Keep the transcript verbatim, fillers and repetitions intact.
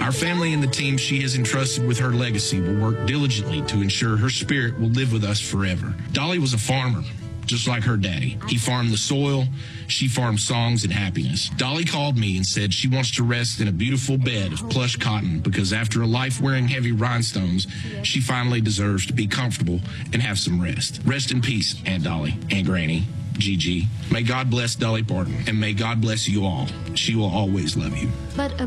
Our family and the team she has entrusted with her legacy will work diligently to ensure her spirit will live with us forever. Dolly was a farmer, just like her daddy. He farmed the soil. She farmed songs and happiness. Dolly called me and said she wants to rest in a beautiful bed of plush cotton because after a life wearing heavy rhinestones, she finally deserves to be comfortable and have some rest. Rest in peace, Aunt Dolly, Aunt Granny, Gigi. May God bless Dolly Parton, and may God bless you all. She will always love you. But a